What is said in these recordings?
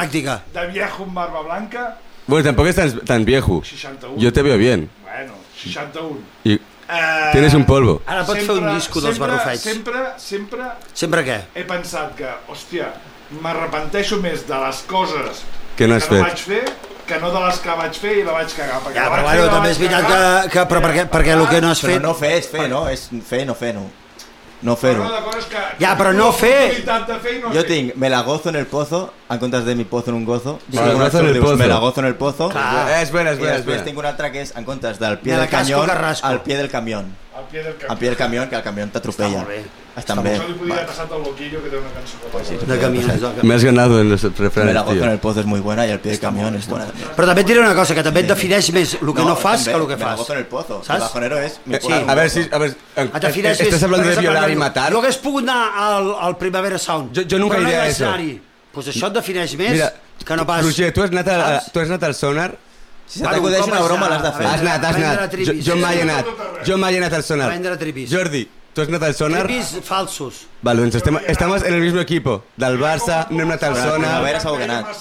pràctica. De viejo amb barba blanca. Bueno, tampoco es tan viejo. 61. Yo te veo bien. Bueno, 61. Y tienes un polvo. Ara pots fer un disco dels barrufets. Sempre què? He pensat que, hòstia, m'arrepenteixo més de les coses que no vaig fer que no de les que vaig fer i la vaig cagar. Ja, però bueno, també és veritat que però perquè el que no has fet... Però no fer és fer, no? És fer, no fer, no. No fer-ho. Ja, però no fer... Jo tinc me la gozo en el pozo en comptes de mi pozo en un gozo. Me la gozo en el pozo. Me la gozo en el pozo. És buena. I després tinc una altra que és en comptes del pie del camió al pie del camió. Al pie del camió, que el camió t'atropella. Estan bé. Això li podria passar al Loquillo, que té una cançó. De camions. Me has ganado en los refranes, Me la gozo en el pozo és muy buena i el pie del camió és buena. Però també et diré una cosa, que també et defineix més el que no fas que el que Me la fas. gozo en el pozo. Saps? El bajonero és... A ver, estás hablando de violar y matar. Jo hagués pogut anar al Primavera Sound. Jo nunca iré a eso. Pues això et defineix més que no pas... Roger, tu has anat al Sonar? Si se t'acudeix una broma l'has de fer. Has anat. Jo mai he anat al Sonar. Jordi, ¿tú has anat al Sonar? Tripis falsos. Vale, doncs estamos en el mismo equipo. Del Barça, no hem anat al Sonar. A veure, segur que ha anat.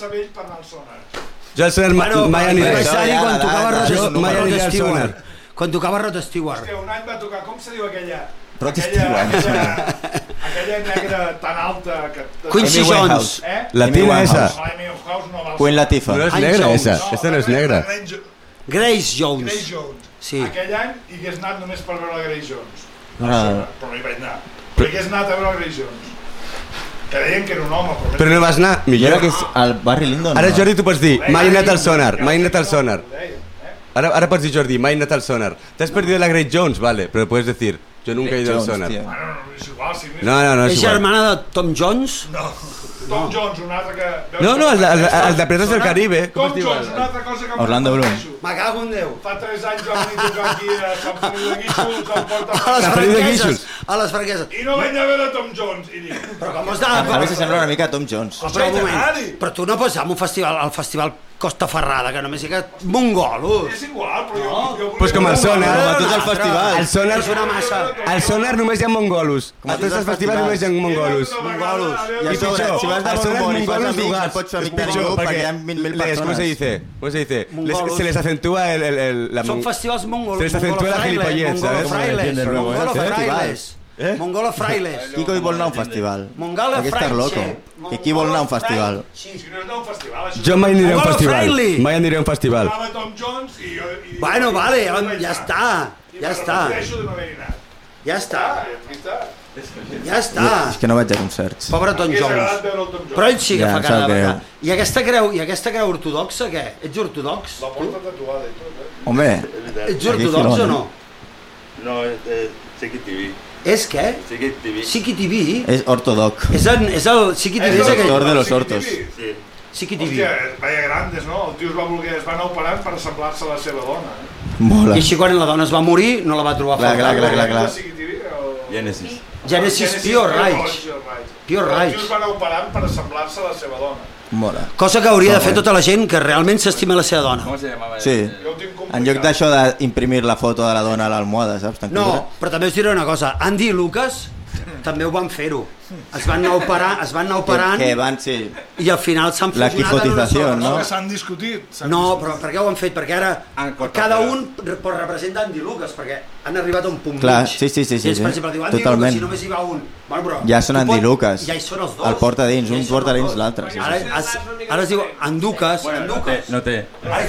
Jo al Sonar mai aniré. Quan tocava Rod al Sonar. Quan tocava Rod Stewart. Hòstia, un any va tocar, com se diu aquella? Rod Stewart. Aquella negra tan alta que... Quincy Jones. La tina esa. Queen Latifah. No és negra esa. Esta no és negra. Grace Jones. Grace Jones. Sí. Aquell any hi hagués anat només per veure la Grace Jones. Ah. Però no hi vaig anar. Però hi hagués anat a veure la Grace Jones. Que deien que era un home, però no vas anar. Millor que és al barri Lindo. Ara Jordi tu pots dir, mai he anat al Sonar, mai he anat al Sonar. Ara pots dir Jordi, mai he anat al Sonar. T'has perdido la Grace Jones, vale, pero puedes decir, yo nunca he ido al Sonar. No, és germana de Tom Jones? No. Tom Jones, un altre que... No, el de Pirates del Caribe. Tom Jones, una altra cosa que... Orlando Bloom. Me cago en Déu. Fa 3 anys vam venir a tocar aquí a Sant Feliu de Guíxols, a les franqueses. I no vaig a veure Tom Jones. I dic... Però com està? A mi sembla una mica Tom Jones. Però tu no pots anar a un festival, al festival Costa Ferrada, que només hi ha mongolos. És igual, però jo... Pues com el Sonar. Com a tots els festivals. El Sonar és una massa. Al Sonar només hi ha mongolos. A tots els festivals només hi ha mongolos. I pitjor, si vas de Mongolos i fas amics, no pots fer amic de ningú perquè hi ha 20.000 persones. ¿Cómo se dice? Se les acentúa Són festivals mongolos. Se les acentúa la gilipollez, ¿sabes? Mongolo Frailes. Qui vol anar a un festival? Mongolo Frailes. I qui vol anar a un festival? Jo mai aniré a un festival. Mai aniré a un festival. Bueno, vale, ja està. Ja està. Ja està. Ja està. És que no vaig a concerts. Pobre Tom Jones. Però ell sí que fa cara de verga. I aquesta creu ortodoxa, què? Ets ortodox? La porta tatuada i tot, Home. Ets ortodox o no? No, és CQTV. És què? CQTV. CQTV? És ortodoc. És el CQTV és aquell... Doctor de los hortos. Sí. CQTV. Hòstia, vaya grandes, no? El tio es va anar operant per assemblar-se a la seva dona. Mola. I així quan la dona es va morir no la va trobar Clar. Genesis. Genesis Pure Rage. Pure Rage. El tio es va anar operant per assemblar-se a la seva dona. Mola. Cosa que hauria de fer tota la gent que realment s'estima la seva dona. Com se llamava? Sí. En lloc d'això d'imprimir la foto de la dona a l'almohada, saps? No, però també us diré una cosa. Andy i Lucas també ho van fer-ho. Es van anar operant que van, sí. I al final s'han La quijotizació, no? Que s'han discutit. No, però per què ho han fet? Perquè ara cada un representa Andy Lucas, perquè han arribat a un punt Clar, mig. sí. I ells, per exemple, diuen Andy Totalment. Lucas, si només hi va un. Bueno, però ja són Andy Lucas. Ja hi són els dos. El porta dins, un porta dins l'altre. Ara es diu Anducas. No té.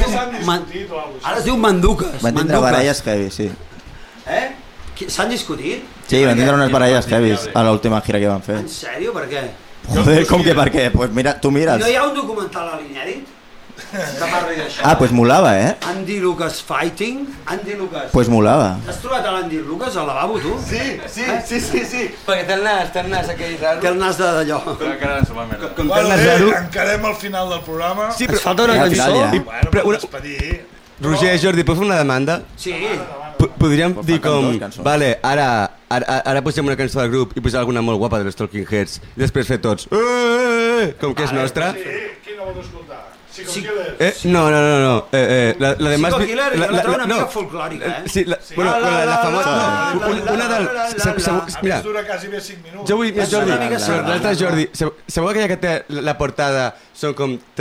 Ara es diu Manducas. Van tindre baralles heavy, sí. S'han discutit? Sí, van tindre unes baralles heavies a l'última gira que van fer. En sèrio? Per què? Joder, com que per què? Pues mira, tu mires. No hi ha un documental a l'inèdit que parli d'això? Ah, pues molava, Andy Lucas Fighting. Andy Lucas. Pues molava. Has trobat a l'Andy Lucas al lavabo, tu? Sí. Perquè té el nas aquell raro. Té el nas d'allò. La cara de suma merda. Bueno, encarem al final del programa. Sí, Ens falta una cançó. Bueno, per despedir. Roger, Jordi, pots fer una demanda? Sí. Podríem dir com, vale, ara posem una cançó del grup i posar alguna molt guapa de los Talking Heads i després fer tots, com que és nostra. Sí, qui no vol escoltar? No. La de más... Psycho Killer, jo la trobo una mica folclòrica, Sí, bueno, la famosa... Una del... Mira, dura quasi bé 5 minuts. jo vull més Jordi, l'altre Jordi, sabeu aquella que té la portada són com